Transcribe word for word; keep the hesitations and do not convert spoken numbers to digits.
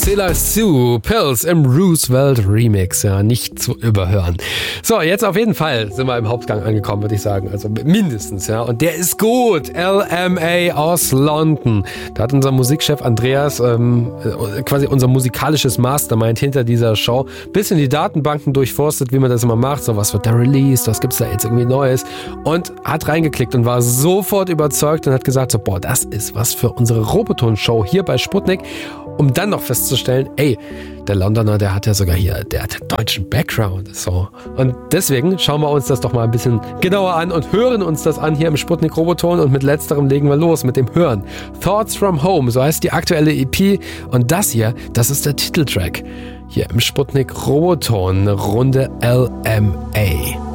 Sailor Sue, Pills im Roosevelt Remix, ja, nicht zu überhören. So, jetzt auf jeden Fall sind wir im Hauptgang angekommen, würde ich sagen, also mindestens, ja, und der ist gut, L M A aus London. Da hat unser Musikchef Andreas, ähm, quasi unser musikalisches Mastermind hinter dieser Show, bisschen die Datenbanken durchforstet, wie man das immer macht, so was wird da released, was gibt's da jetzt irgendwie Neues, und hat reingeklickt und war sofort überzeugt und hat gesagt so, boah, das ist was für unsere Roboton-Show hier bei Sputnik, um dann noch festzustellen, ey, der Londoner, der hat ja sogar hier, der hat einen deutschen Background, so. Und deswegen schauen wir uns das doch mal ein bisschen genauer an und hören uns das an hier im Sputnik Roboton, und mit letzterem legen wir los, mit dem Hören. Thoughts from Home, so heißt die aktuelle E P, und das hier, das ist der Titeltrack. Hier im Sputnik Roboton, Runde L M A.